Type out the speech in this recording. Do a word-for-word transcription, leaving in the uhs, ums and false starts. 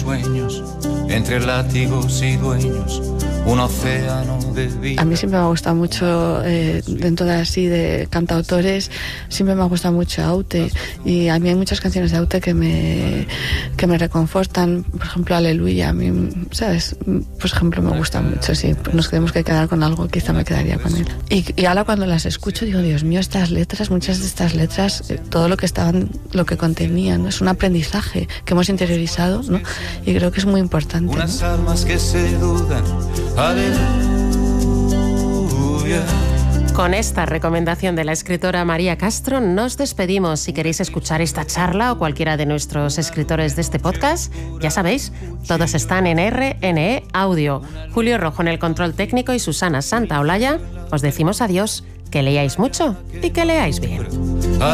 Sueños, entre látigos y dueños, un océano de vida. A mí siempre me ha gustado mucho, eh, dentro de así de cantautores, siempre me ha gustado mucho Aute, y a mí hay muchas canciones de Aute que me, que me reconfortan. Por ejemplo, Aleluya, a mí, ¿sabes? Por ejemplo, me gusta mucho. Si nos tenemos que quedar con algo, quizá me quedaría con él. Y, y ahora cuando las escucho digo, Dios mío, estas letras, muchas de estas letras, eh, todo lo que estaban, lo que contenían, ¿no? Es un aprendizaje que hemos interiorizado, ¿no? Y creo que es muy importante, ¿no? Unas almas que se dudan, aleluya. Con esta recomendación de la escritora María Castro nos despedimos. Si queréis escuchar esta charla o cualquiera de nuestros escritores de este podcast, ya sabéis, todos están en R N E Audio. Julio Rojo en el control técnico y Susana Santaolalla. Os decimos adiós, que leáis mucho y que leáis bien.